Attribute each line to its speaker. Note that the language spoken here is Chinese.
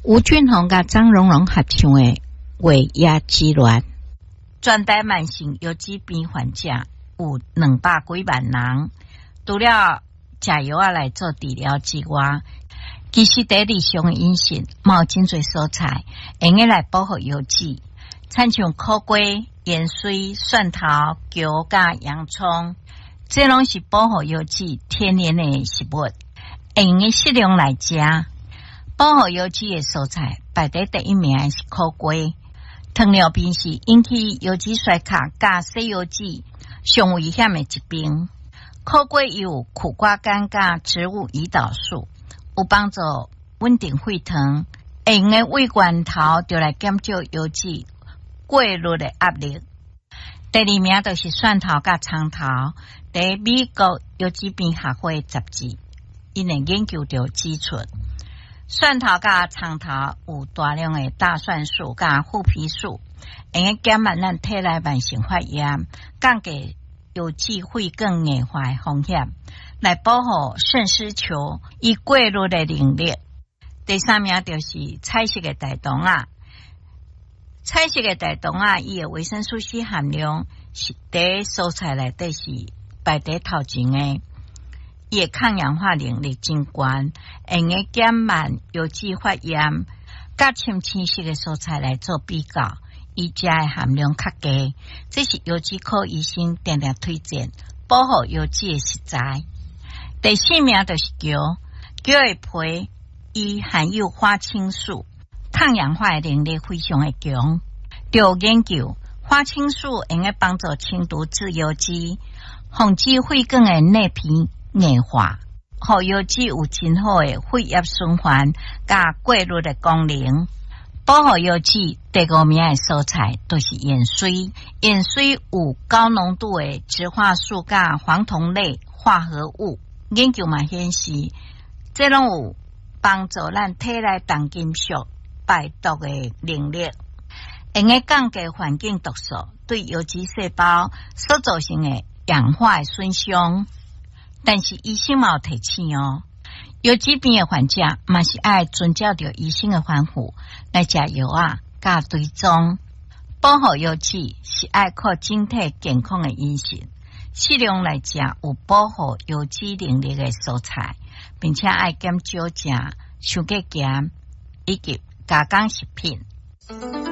Speaker 1: 吴俊宏甲张荣荣合唱的《胃压之乱》，全台慢性有疾病患者有200几万人，除了食药来做治疗之外，其实在日常的饮食有真侪蔬菜用来保护油脂，亲像苦瓜、盐水、蒜头、姜甲洋葱，这拢是保护油脂天然的食物，用适量来食。保护油脂的蔬菜排在第一名的是苦瓜。糖尿病是引起油脂衰竭甲死油脂上危险的疾病。苦瓜有苦瓜苷甲植物胰岛素，有帮助稳定血糖，会用的胃罐头就来减少油脂过滤的压力。第二名就是蒜头甲葱头，在美国油脂病学会杂志，因的研究就指出，蒜头甲葱头有大量的大蒜素甲槲皮素，会减慢咱体内慢性发炎，降低油脂血管硬化的风险，来保护肾丝球伊过滤的能力。第三名就是彩色的大肠仔，彩色的大肠仔伊的维生素 C 含量是在蔬菜内底是排在头前的，伊的抗氧化能力真高，会减慢油脂发炎。甲深青色的蔬菜来做比较，伊食的含量较低，这是油脂科医生常常推荐保护油脂的食材。第4名就是姜，姜的皮伊含有花青素，抗氧化的能力非常的强。就研究花青素用帮助清除自由基，防止血管的内皮硬化，互油脂有真好的血液循环甲过滤的功能。保护油脂第5名的蔬菜就是盐水，盐水有高浓度的植化素甲黄酮类化合物，研究嘛显示，这拢有帮助咱体内重金属排毒的能力，用降低环境毒素对油脂细胞所造成的氧化的损伤。但是医生嘛有提醒哦，油脂病的患者嘛是爱遵照着医生的吩咐来食药甲追踪。保护油脂是爱靠整体健康的饮食，适量来食有保护油脂能力的蔬菜，并且爱减少食伤过咸以及加工食品。